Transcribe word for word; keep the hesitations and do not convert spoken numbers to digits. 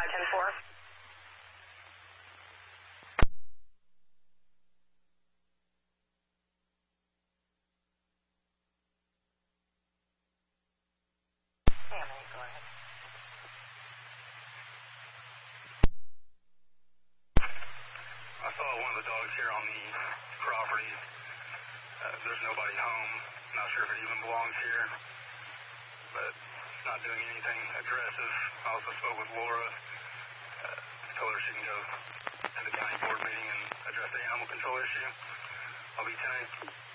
five ten four. Go ahead. I saw one of the dogs here on the property. Uh, there's nobody home. Not sure if it even belongs here, but it's not doing anything aggressive. I also spoke with Laura. Uh, told her she can go to the county board meeting and address the animal control issue. I'll be ten eight.